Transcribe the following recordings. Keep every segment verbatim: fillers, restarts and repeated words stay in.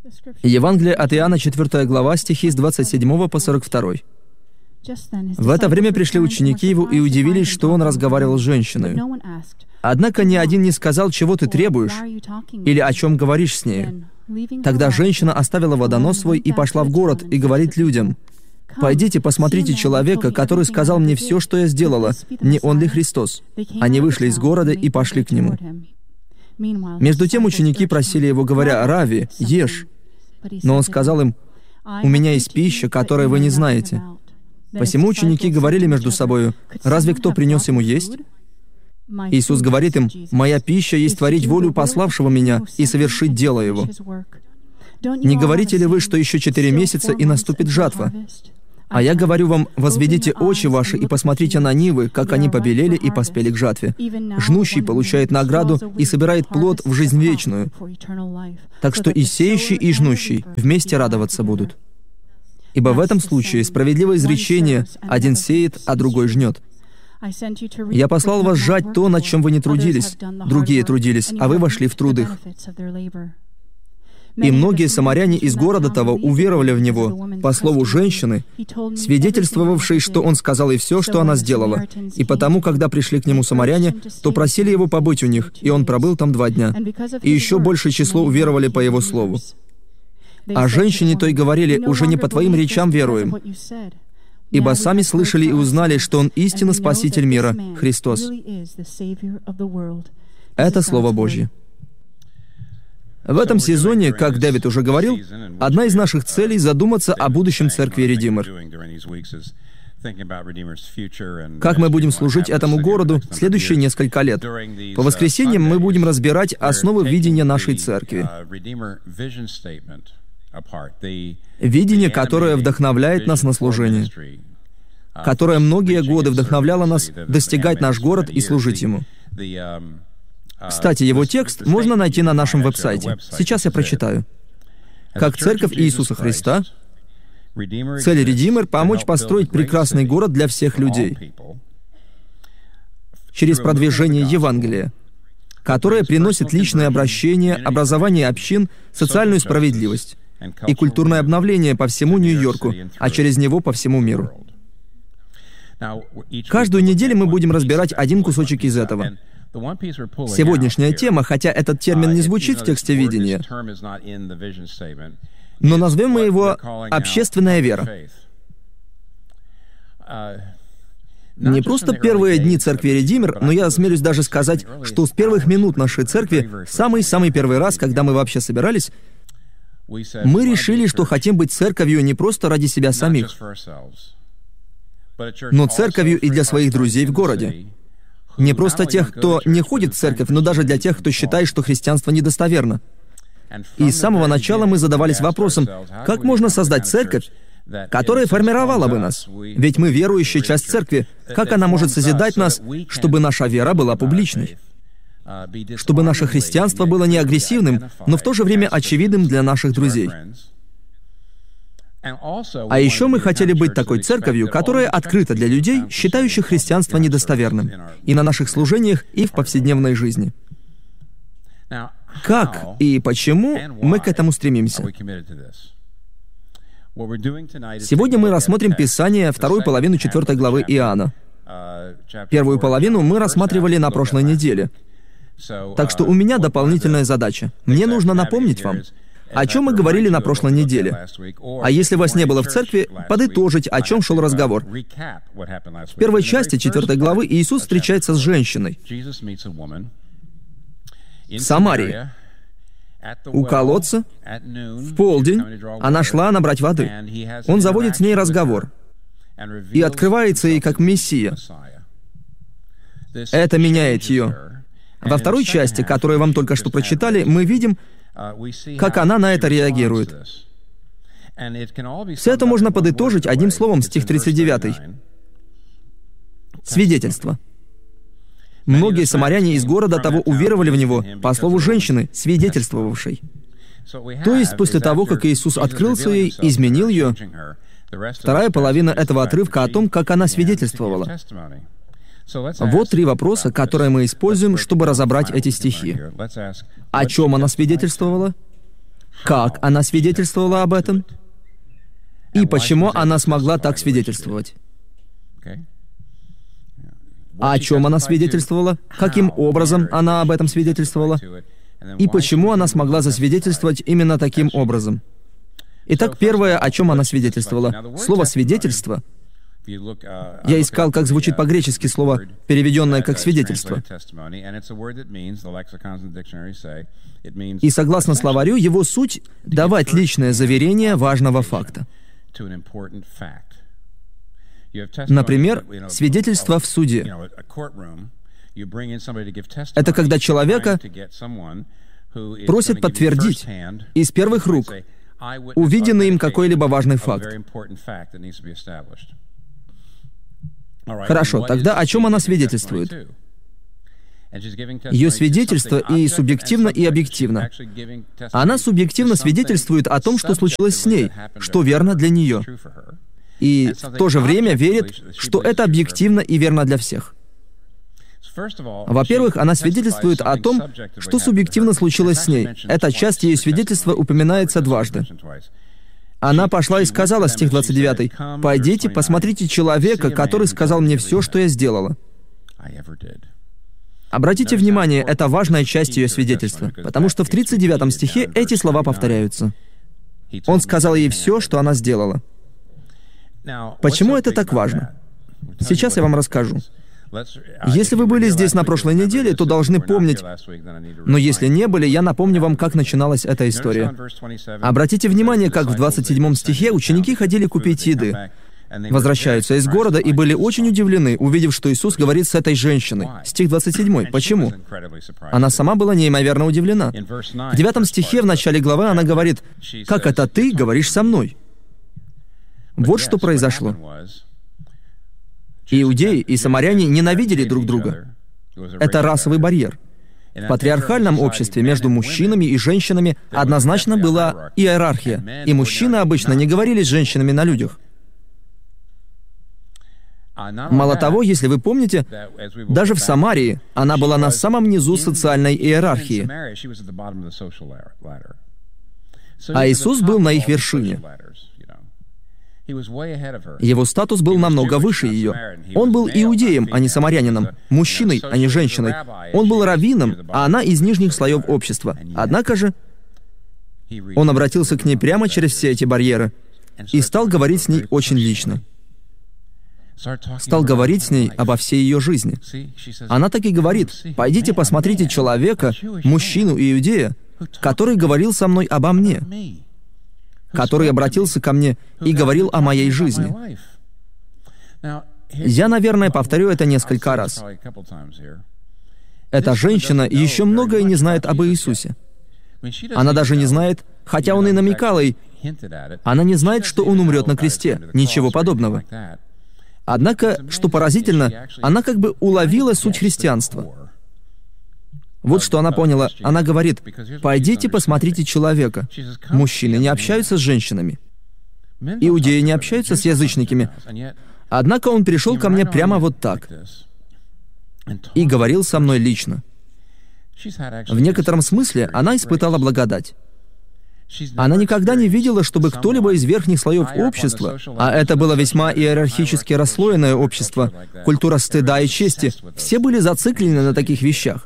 Евангелие от Иоанна, четвёртая глава, стихи с двадцать седьмого по сорок второй. В это время пришли ученики его и удивились, что он разговаривал с женщиной. Однако ни один не сказал, чего ты требуешь, или о чем говоришь с ней. Тогда женщина оставила водонос свой и пошла в город и говорит людям: «Пойдите, посмотрите человека, который сказал мне все, что я сделала. Не он ли Христос?» Они вышли из города и пошли к нему. Между тем ученики просили его, говоря: «Рави, ешь». Но он сказал им: «У меня есть пища, которую вы не знаете». Посему ученики говорили между собою: «Разве кто принес ему есть?» Иисус говорит им: «Моя пища есть творить волю пославшего меня и совершить дело его». Не говорите ли вы, что еще четыре месяца и наступит жатва? А я говорю вам, возведите очи ваши и посмотрите на нивы, как они побелели и поспели к жатве. Жнущий получает награду и собирает плод в жизнь вечную. Так что и сеющий, и жнущий вместе радоваться будут. Ибо в этом случае справедливое изречение: один сеет, а другой жнет. Я послал вас жать то, над чем вы не трудились. Другие трудились, а вы вошли в труд их. И многие самаряне из города того уверовали в него по слову женщины, свидетельствовавшей, что он сказал ей все, что она сделала. И потому, когда пришли к нему самаряне, то просили его побыть у них, и он пробыл там два дня. И еще большее число уверовали по его слову. А женщине той говорили: «Уже не по твоим речам веруем, ибо сами слышали и узнали, что он истинно Спаситель мира, Христос». Это Слово Божье. В этом сезоне, как Дэвид уже говорил, одна из наших целей — задуматься о будущем Церкви Редимер. Как мы будем служить этому городу следующие несколько лет? По воскресеньям мы будем разбирать основы видения нашей Церкви. Видение, которое вдохновляет нас на служение, которое многие годы вдохновляло нас достигать наш город и служить ему. Кстати, его текст можно найти на нашем веб-сайте. Сейчас я прочитаю. Как Церковь Иисуса Христа, цель Редимер — помочь построить прекрасный город для всех людей через продвижение Евангелия, которое приносит личное обращение, образование общин, социальную справедливость и культурное обновление по всему Нью-Йорку, а через него по всему миру. Каждую неделю мы будем разбирать один кусочек из этого. Сегодняшняя тема, хотя этот термин не звучит в тексте видения, но назовем мы его «общественная вера». Не просто первые дни Церкви Редимер, но я осмелюсь даже сказать, что с первых минут нашей Церкви, самый-самый первый раз, когда мы вообще собирались, мы решили, что хотим быть церковью не просто ради себя самих, но церковью и для своих друзей в городе. Не просто тех, кто не ходит в церковь, но даже для тех, кто считает, что христианство недостоверно. И с самого начала мы задавались вопросом, как можно создать церковь, которая формировала бы нас? Ведь мы верующая часть церкви. Как она может созидать нас, чтобы наша вера была публичной? Чтобы наше христианство было не агрессивным, но в то же время очевидным для наших друзей. А еще мы хотели быть такой церковью, которая открыта для людей, считающих христианство недостоверным, и на наших служениях, и в повседневной жизни. Как и почему мы к этому стремимся? Сегодня мы рассмотрим Писание, вторую половину четвёртой главы Иоанна. Первую половину мы рассматривали на прошлой неделе. Так что у меня дополнительная задача. Мне нужно напомнить вам, о чем мы говорили на прошлой неделе. А если вас не было в церкви, подытожить, о чем шел разговор. В первой части четвёртой главы Иисус встречается с женщиной в Самарии. У колодца, в полдень, она шла набрать воды. Он заводит с ней разговор и открывается ей как Мессия. Это меняет ее. Во второй части, которую вам только что прочитали, мы видим, как она на это реагирует. Все это можно подытожить одним словом, стих тридцать девятый. Свидетельство. Многие самаряне из города того уверовали в Него по слову женщины, свидетельствовавшей. То есть, после того, как Иисус открылся ей, изменил ее, вторая половина этого отрывка о том, как она свидетельствовала. Вот три вопроса, которые мы используем, чтобы разобрать эти стихи. О чем она свидетельствовала? как она свидетельствовала об этом и почему она смогла так свидетельствовать. А о чем она свидетельствовала, каким образом она об этом свидетельствовала, и почему она смогла засвидетельствовать именно таким образом. Итак, первое, о чем она свидетельствовала. Слово «свидетельство». Я искал, как звучит по-гречески слово, переведенное как «свидетельство». И согласно словарю, его суть — давать личное заверение важного факта. Например, свидетельство в суде. Это когда человека просят подтвердить из первых рук увиденный им какой-либо важный факт. Хорошо, тогда о чем она свидетельствует? Ее свидетельство и субъективно, и объективно. Она субъективно свидетельствует о том, что случилось с ней, что верно для нее. И в то же время верит, что это объективно и верно для всех. Во-первых, она свидетельствует о том, что субъективно случилось с ней. Эта часть ее свидетельства упоминается дважды. Она пошла и сказала, стих двадцать девятый, «Пойдите, посмотрите человека, который сказал мне все, что я сделала». Обратите внимание, это важная часть ее свидетельства, потому что в тридцать девятом стихе эти слова повторяются. Он сказал ей все, что она сделала. Почему это так важно? Сейчас я вам расскажу. Если вы были здесь на прошлой неделе, то должны помнить, но если не были, я напомню вам, как начиналась эта история. Обратите внимание, как в двадцать седьмом стихе ученики ходили купить еды, возвращаются из города и были очень удивлены, увидев, что Иисус говорит с этой женщиной. Стих двадцать седьмой. Почему? Она сама была неимоверно удивлена. В девятом стихе в начале главы она говорит, «Как это ты говоришь со мной?» Вот что произошло. Иудеи и самаряне ненавидели друг друга. Это расовый барьер. В патриархальном обществе между мужчинами и женщинами однозначно была иерархия, и мужчины обычно не говорили с женщинами на людях. Мало того, если вы помните, даже в Самарии она была на самом низу социальной иерархии, а Иисус был на их вершине. Его статус был намного выше ее. Он был иудеем, а не самарянином, мужчиной, а не женщиной. Он был раввином, а она из нижних слоев общества. Однако же он обратился к ней прямо через все эти барьеры и стал говорить с ней очень лично. Стал говорить с ней обо всей ее жизни. Она так и говорит, «Пойдите посмотрите человека, мужчину иудея, который говорил со мной обо мне, который обратился ко мне и говорил о моей жизни». Я, наверное, повторю это несколько раз. Эта женщина еще многое не знает об Иисусе. Она даже не знает, хотя он и намекал ей, она не знает, что он умрет на кресте, ничего подобного. Однако, что поразительно, она как бы уловила суть христианства. Вот что она поняла. Она говорит, «Пойдите, посмотрите человека». Мужчины не общаются с женщинами. Иудеи не общаются с язычниками. Однако он пришел ко мне прямо вот так и говорил со мной лично. В некотором смысле она испытала благодать. Она никогда не видела, чтобы кто-либо из верхних слоев общества, а это было весьма иерархически расслоенное общество, культура стыда и чести, все были зациклены на таких вещах.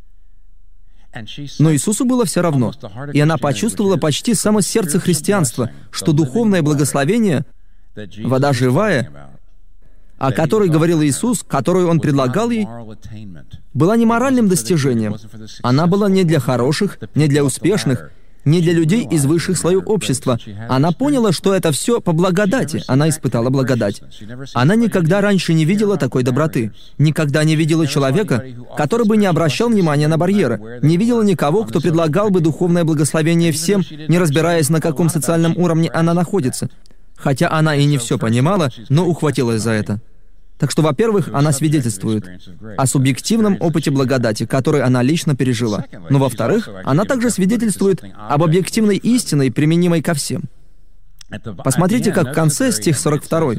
Но Иисусу было все равно, и она почувствовала почти само сердце христианства, что духовное благословение, вода живая, о которой говорил Иисус, которую Он предлагал ей, была не моральным достижением. Она была не для хороших, не для успешных, не для людей из высших слоев общества. Она поняла, что это все по благодати. Она испытала благодать. Она никогда раньше не видела такой доброты. Никогда не видела человека, который бы не обращал внимания на барьеры. Не видела никого, кто предлагал бы духовное благословение всем, не разбираясь, на каком социальном уровне она находится. Хотя она и не все понимала, но ухватилась за это. Так что, во-первых, она свидетельствует о субъективном опыте благодати, который она лично пережила. Но, во-вторых, она также свидетельствует об объективной истине, применимой ко всем. Посмотрите, как в конце стих сорок второй.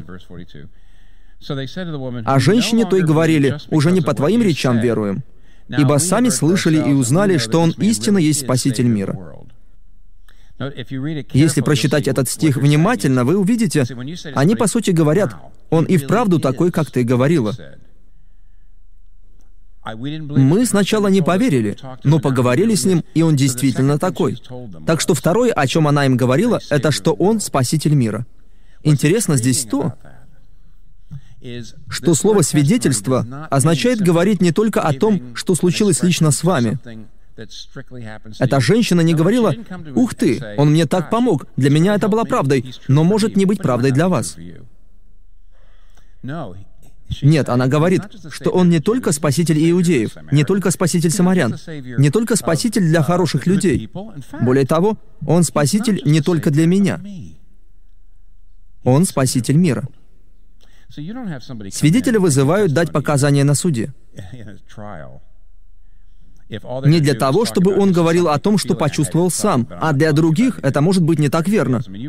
«О женщине той говорили, уже не по твоим речам веруем, ибо сами слышали и узнали, что Он истинно есть Спаситель мира». Если прочитать этот стих внимательно, вы увидите, они по сути говорят: «Он и вправду такой, как ты говорила». Мы сначала не поверили, но поговорили с ним, и он действительно такой. Так что второе, о чем она им говорила, это что он Спаситель мира. Интересно здесь то, что слово «свидетельство» означает говорить не только о том, что случилось лично с вами. Эта женщина не говорила: «Ух ты, он мне так помог, для меня это было правдой, но может не быть правдой для вас». Нет, она говорит, что он не только спаситель иудеев, не только спаситель самарян, не только спаситель для хороших людей. Более того, он спаситель не только для меня. Он спаситель мира. Свидетеля вызывают дать показания на суде. Не для того, чтобы он говорил о том, что почувствовал сам, а для других это может быть не так верно.